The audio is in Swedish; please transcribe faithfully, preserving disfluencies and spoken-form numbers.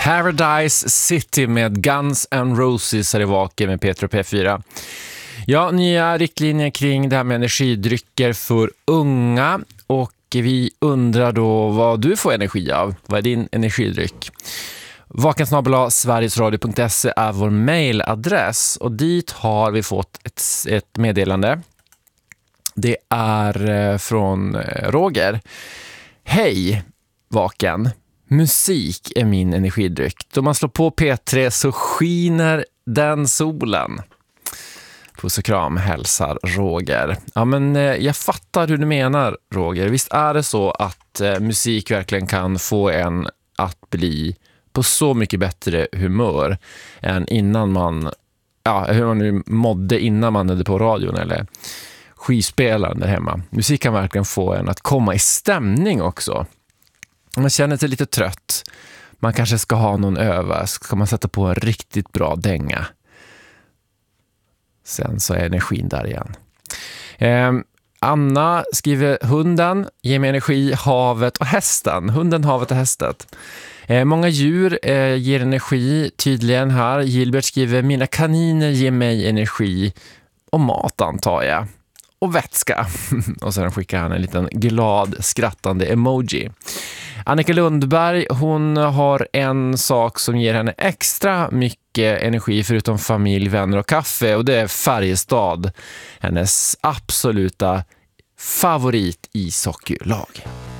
Paradise City med Guns N' Roses är i Vaken med Peter och P fyra. Ja, nya riktlinjer kring det här med energidrycker för unga, och vi undrar då vad du får energi av. Vad är din energidryck? vaken snabel-a sverigesradio punkt se är vår mailadress, och dit har vi fått ett, ett meddelande. Det är från Roger. Hej, Vaken. Musik är min energidryck. Då man slår på P tre så skiner den solen. Puss och kram, hälsar Roger. Ja, men jag fattar hur du menar, Roger. Visst är det så att eh, musik verkligen kan få en att bli på så mycket bättre humör än innan man, ja, hur man nu mådde innan man hade på radion eller skivspelaren där hemma. Musik kan verkligen få en att komma i stämning också. Man känner sig lite trött. Man kanske ska ha någon öva. Ska man sätta på en riktigt bra dänga. Sen så är energin där igen. Eh, Anna skriver: hunden ger mig energi, havet och hästen. Hunden, havet och hästet. Eh, många djur eh, ger energi tydligen här. Gilbert skriver: mina kaniner ger mig energi och mat, antar jag. Och vätska. Och sen skickar han en liten glad skrattande emoji. Annika Lundberg, hon har en sak som ger henne extra mycket energi förutom familj, vänner och kaffe, och det är Färjestad. Hennes absoluta favorit ishockeylag.